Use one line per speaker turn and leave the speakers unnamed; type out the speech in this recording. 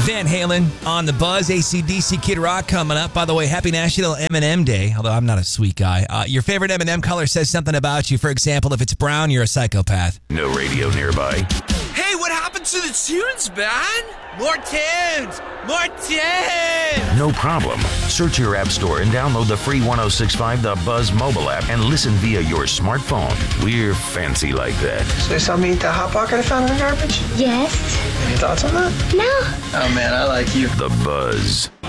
Van Halen on the Buzz. AC/DC, Kid Rock coming up. By the way, happy National M&M Day, although I'm not a sweet guy. Your favorite M&M color says something about you. For example, if it's brown, you're a psychopath.
No radio nearby.
Hey, what happened to the tunes, man? More tunes! More tunes!
No problem. Search your app store and download the free 106.5 The Buzz mobile app and listen via your smartphone. We're fancy like that.
So you saw me eat that Hot Pocket I found in the garbage?
Yes.
Any thoughts on that?
No.
Oh man, I like you.
The Buzz.